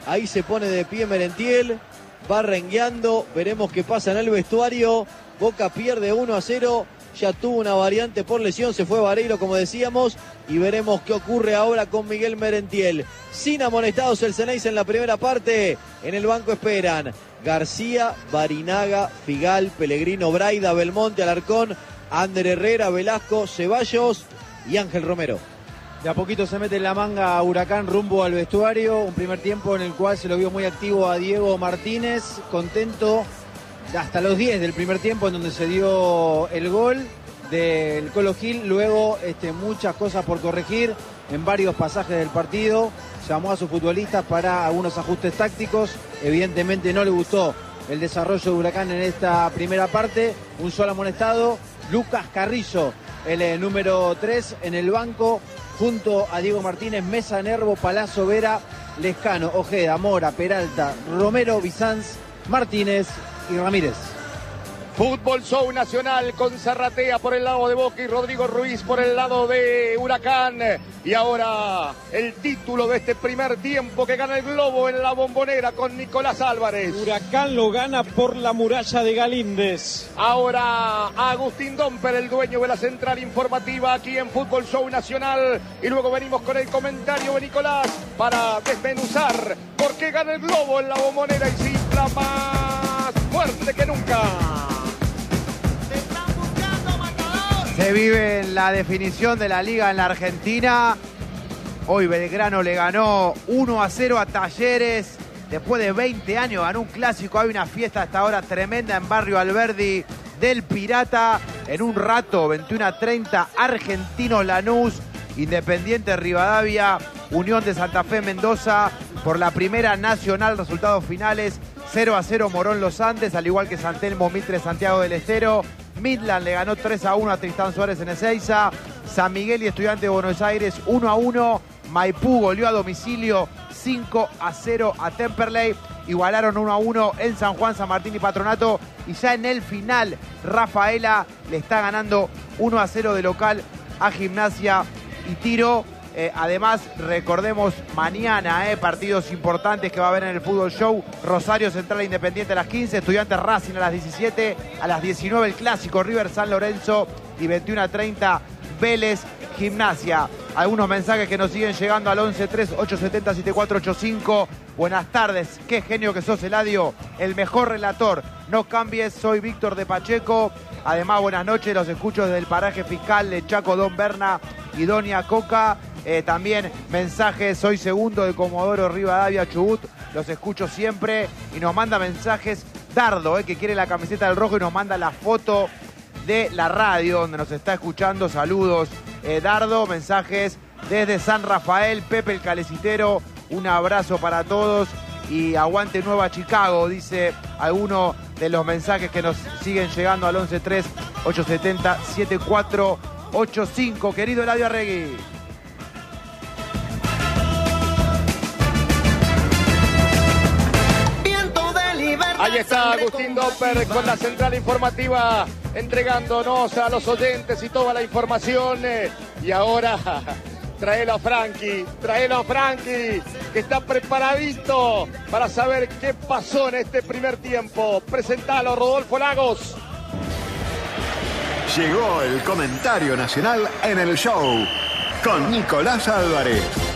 Ahí se pone de pie Merentiel, va rengueando, veremos qué pasa en el vestuario. Boca pierde 1-0, ya tuvo una variante por lesión, se fue Vareiro como decíamos, y veremos qué ocurre ahora con Miguel Merentiel. Sin amonestados el Ceneice en la primera parte, en el banco esperan García, Barinaga, Figal, Pellegrino, Braida, Belmonte, Alarcón, Ander Herrera, Velasco, Ceballos y Ángel Romero. De a poquito se mete en la manga Huracán rumbo al vestuario, un primer tiempo en el cual se lo vio muy activo a Diego Martínez, contento hasta los 10 del primer tiempo en donde se dio el gol del Colo Gil, luego muchas cosas por corregir en varios pasajes del partido, llamó a sus futbolistas para algunos ajustes tácticos, evidentemente no le gustó el desarrollo de Huracán en esta primera parte, un solo amonestado, Lucas Carrillo, el número 3 en el banco, junto a Diego Martínez, Mesa, Nervo, Palazzo, Vera, Lescano, Ojeda, Mora, Peralta, Romero, Bizanz, Martínez y Ramírez. Fútbol Show Nacional con Zarratea por el lado de Boca y Rodrigo Ruiz por el lado de Huracán. Y ahora el título de este primer tiempo que gana el Globo en la Bombonera con Nicolás Álvarez. Huracán lo gana por la muralla de Galíndez. Ahora Agustín Domper, el dueño de la central informativa aquí en Fútbol Show Nacional. Y luego venimos con el comentario de Nicolás para desmenuzar por qué gana el Globo en la Bombonera y se infla más fuerte que nunca. Se vive en la definición de la liga en la Argentina. Hoy Belgrano le ganó 1-0 a Talleres. Después de 20 años ganó un clásico. Hay una fiesta hasta ahora tremenda en Barrio Alberdi del Pirata. En un rato, 21:30, Argentinos Lanús, Independiente Rivadavia, Unión de Santa Fe Mendoza. Por la primera nacional, resultados finales: 0-0 Morón Los Andes, al igual que San Telmo Mitre Santiago del Estero. Midland le ganó 3-1 a Tristán Suárez en Ezeiza. San Miguel y Estudiantes de Buenos Aires 1-1. Maipú goleó a domicilio 5-0 a Temperley. Igualaron 1-1 en San Juan, San Martín y Patronato. Y ya en el final, Rafaela le está ganando 1-0 de local a Gimnasia y Tiro. Además, recordemos mañana partidos importantes que va a haber en el Fútbol Show. Rosario Central Independiente a las 15, Estudiantes Racing a las 17, a las 19 el clásico River San Lorenzo y 21:30 Vélez Gimnasia. Algunos mensajes que nos siguen llegando al 11-3-870-7485. Buenas tardes, qué genio que sos, Eladio, el mejor relator. No cambies, soy Víctor de Pacheco. Además, buenas noches, los escucho desde el paraje fiscal de Chaco, Don Berna y Doña Coca. También mensajes, soy segundo de Comodoro Rivadavia, Chubut, los escucho siempre. Y nos manda mensajes Dardo, que quiere la camiseta del rojo y nos manda la foto de la radio donde nos está escuchando. Saludos, Dardo. Mensajes desde San Rafael, Pepe el Calecitero, un abrazo para todos y aguante Nueva Chicago, dice alguno de los mensajes que nos siguen llegando al 11-3-870-7485. Querido Eladio Arregui. Ahí está Agustín Domper con la central informativa entregándonos a los oyentes y toda la información. Y ahora tráelo a Frankie, que está preparadito para saber qué pasó en este primer tiempo. Presentalo, Rodolfo Lagos. Llegó el comentario nacional en el show con Nicolás Álvarez.